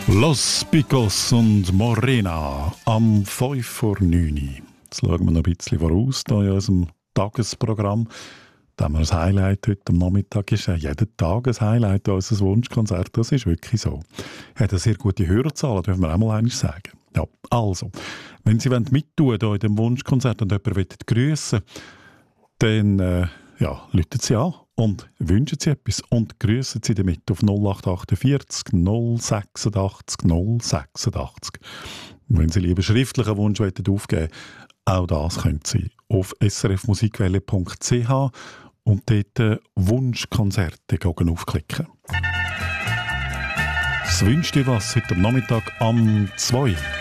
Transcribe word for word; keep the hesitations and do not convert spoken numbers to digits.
Los Picos und Morena am fünf vor neun. Jetzt schauen wir noch ein bisschen voraus hier in unserem Tagesprogramm. Da haben wir ein Highlight heute am Nachmittag. Ist ja jeden Tag ein Highlight unser Wunschkonzert. Das ist wirklich so. Hat eine sehr gute Hörerzahlen, dürfen wir auch mal einmal sagen. Ja, also, wenn Sie mittun hier in dem Wunschkonzert und jemanden grüssen wollen, dann äh, ja, rufen Sie an und wünschen Sie etwas und grüßen Sie damit auf null acht achtundvierzig null sechsundachtzig null sechsundachtzig. Und wenn Sie lieber schriftlichen Wunsch aufgeben wollen, auch das können Sie auf s r f musikwelle punkt c h und dort äh, Wunschkonzerte aufklicken. Das wünscht dir was heute am Nachmittag am zwei.